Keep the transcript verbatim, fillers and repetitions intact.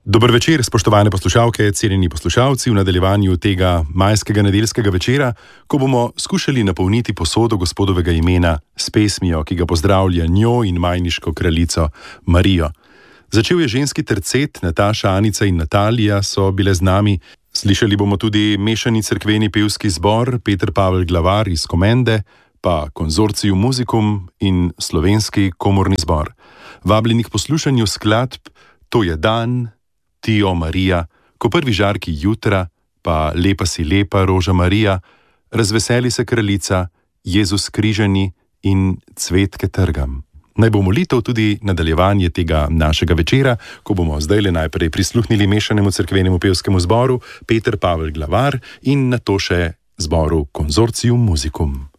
Dober večer, spoštovane poslušalke, cenjeni poslušalci, v nadaljevanju tega majskega nedeljskega večera, ko bomo skušali napolniti posodo gospodovega imena s pesmijo, ki ga pozdravlja njo in majniško kraljico Marijo. Začel je ženski tercet, Nataša, Anica in Natalija so bile z nami. Slišali bomo tudi mešani cerkveni pevski zbor Peter Pavel Glavar iz Komende, pa Konzorcium Musicum in slovenski komorni zbor. Vabljeni k poslušanju skladb To je dan, Ti, o Marija, Ko prvi žarki jutra, pa Lepa si lepa, Roža Marija, Razveseli se kraljica, Jezus križani in Cvetke trgam. Naj bo molitev tudi nadaljevanje tega našega večera, ko bomo zdajle najprej prisluhnili mešanemu cerkvenemu pevskemu zboru Peter Pavel Glavar in nato še zboru Konzorcium Musicum.